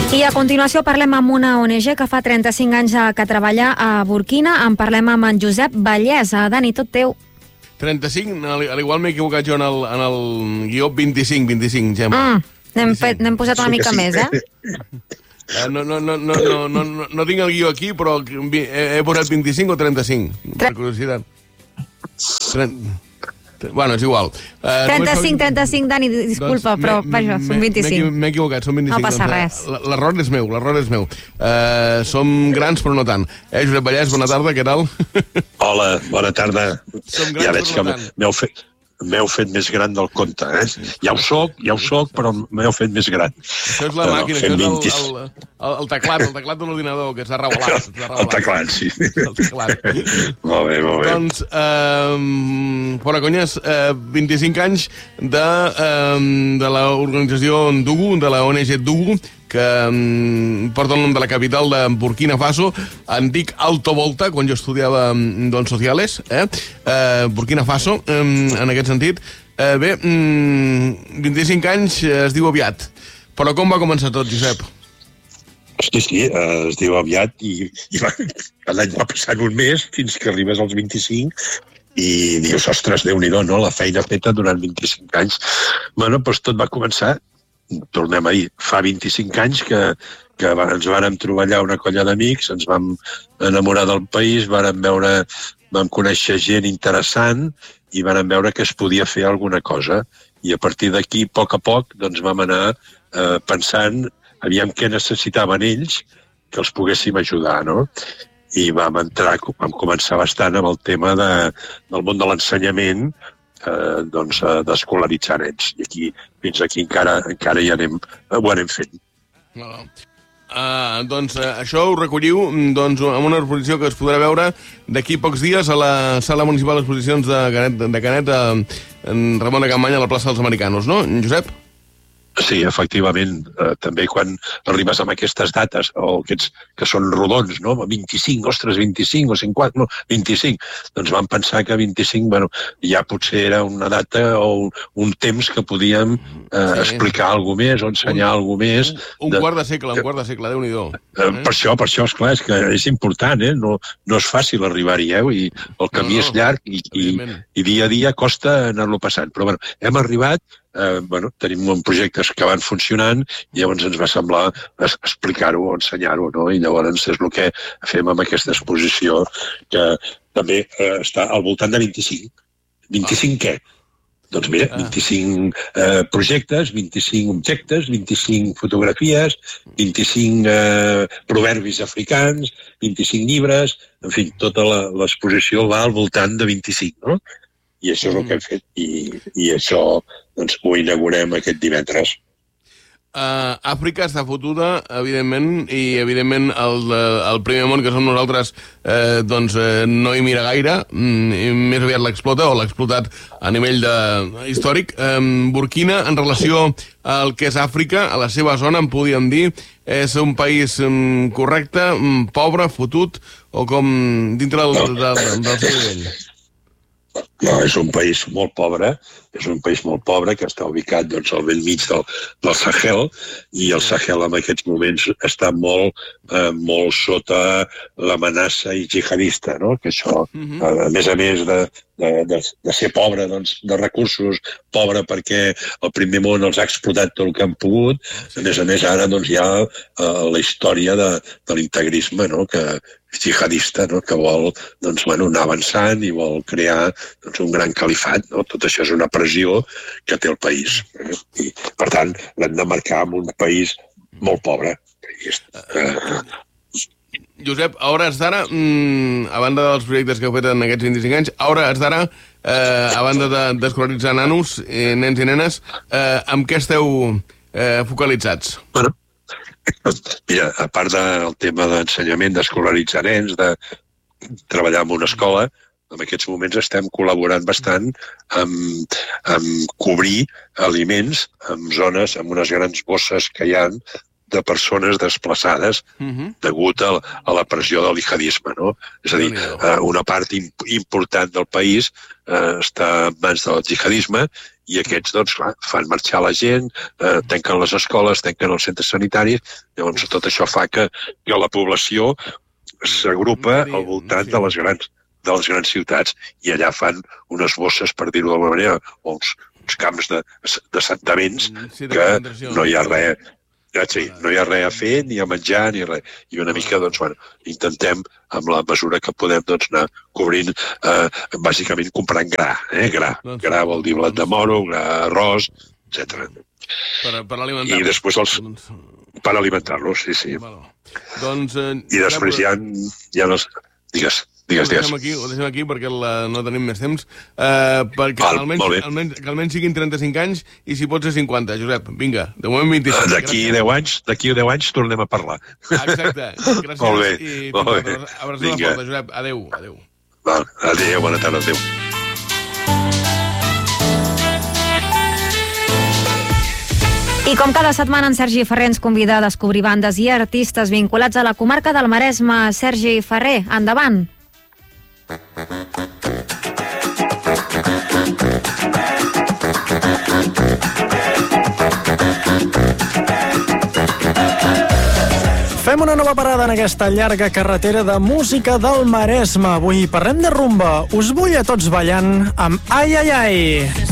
I a continuació parlem amb una ONG que fa 35 anys que treballa a Burkina. En parlem amb en Josep Vallès. Dani, tot teu. 35? Al igual m'he equivocat jo en el guió 25, Gemma. N'hem posat una mica més, eh? No tinc el guió aquí, però he posat 25 o 35, per curiositat. Bueno, és igual. 35, Dani, disculpa, però vaja, són 25. M'he equivocat, són 25. No passa res. L'error és meu. Som grans, però no tant. Josep Vallès, bona tarda, què tal? Hola, bona tarda. Som grans, ja veig que m'heu fet més gran del compte, eh? Ja ho soc, però m'heu fet més gran. Això és la màquina, això és el teclat de l'ordinador, que s'ha revelat. El teclat, sí. El teclat. Molt bé. Doncs, fora conyes, 25 anys de l'organització Ndugu, de la ONG Ndugu, que porta el nom de la capital de Burkina Faso. En dic Alto Volta, quan jo estudiava sociales, Burkina Faso, en aquest sentit. Bé, 25 anys es diu aviat. Però com va començar tot, Josep? Sí, es diu aviat i l'any va passant un mes fins que arribes als 25 i dius, ostres, Déu-n'hi-do, no? La feina feta durant 25 anys. Bueno, doncs tot va començar, tornem a dir, fa 25 anys que ens vàrem trobar allà una colla d'amics, ens vam enamorar del país, vam conèixer gent interessant i vam veure que es podia fer alguna cosa. I a partir d'aquí, a poc, doncs vam anar pensant aviam què necessitaven ells que els poguéssim ajudar, no? I vam començar bastant amb el tema del món de l'ensenyament, d'escolaritzar nens. I fins aquí encara hi ho anem fent. Doncs això ho recolliu amb una exposició que es podrà veure d'aquí pocs dies a la Sala Municipal d'Exposicions de Canet, en Ramon de Campmany, a la plaça dels Americanos, no, Josep? Sí, efectivament, també quan arribes amb aquestes dates, o aquests que són rodons, no? 25, ostres, 25 o 50, no, 25. Doncs vam pensar que 25, bueno, ja potser era una data o un temps que podíem explicar alguna més o ensenyar alguna més. Un quart de segle, Déu-n'hi-do. Per això, esclar, és que és important, no és fàcil arribar-hi, i el camí és llarg i dia a dia costa anar-lo passant. Però bueno, hem arribat, tenim projectes que van funcionant i llavors ens va semblar explicar-ho o ensenyar-ho, no? I llavors és el que fem amb aquesta exposició, que també està al voltant de 25. 25 què? Doncs mira, 25 projectes, 25 objectes, 25 fotografies, 25 proverbis africans, 25 llibres, en fi, tota l'exposició va al voltant de 25, no? I això és el que hem fet i això ho inaugurem aquest divendres. Àfrica està fotuda, evidentment, i evidentment el primer món que som nosaltres no hi mira gaire, més aviat l'explota o l'ha explotat a nivell històric. Burkina, en relació al que és Àfrica, a la seva zona, en podríem dir, és un país correcte, pobre, fotut, o com dintre del seu nivell? No, és un país molt pobre, que està ubicat al bell mig del Sahel, i el Sahel en aquests moments està molt sota l'amenaça jihadista, no? Que això, a més de ser pobre de recursos, pobre perquè el primer món els ha explotat tot el que han pogut, a més ara hi ha la història de l'integrisme, jihadista, que vol anar avançant i vol crear un gran califat. Tot això és una pressió que té el país. I, per tant, l'hem de marcar amb un país molt pobre. Josep, a hores d'ara, a banda dels projectes que heu fet en aquests 25 anys, a hores d'ara, a banda d'escolaritzar nanos, nens i nenes, amb què esteu focalitzats? Bueno, mira, a part del tema d'ensenyament, d'escolaritzar nens, de treballar en una escola, en aquests moments estem col·laborant bastant amb cobrir aliments en zones, amb unes grans bosses que hi ha de persones desplaçades degut a la pressió del jihadisme, no? És a dir, una part important del país està en mans del jihadisme i aquests, doncs, clar, fan marxar la gent, tanquen les escoles, tanquen els centres sanitaris, llavors tot això fa que la població s'agrupa al voltant de les grans ciutats i allà fan unes bosses, per dir-ho d'alguna manera, o uns camps d'assentaments que no hi ha res, no hi ha res a fer, ni a menjar, ni res. I una mica, doncs, bueno, intentem, amb la mesura que podem, doncs, anar cobrint, bàsicament comprant gra. Gra vol dir blat de moro, gra, arròs, etc. Per alimentar-los. I després per alimentar-los, sí. I després hi ha les... Digues. Ho deixem aquí perquè no tenim més temps. Perquè almenys siguin 35 anys i si pot ser 50, Josep. Vinga, de moment 25. D'aquí 10 anys tornem a parlar. Exacte. Gràcies. Molt bé. Abraçada forta, Josep. Adéu. Adéu, bona tarda, adéu. I com cada setmana, en Sergi Ferrer ens convida a descobrir bandes i artistes vinculats a la comarca del Maresme. Sergi Ferrer, endavant. Fem una nova parada en aquesta llarga carretera de música del Maresme. Avui parlem de rumba. Us vull a tots ballant amb Ai Ai Ai.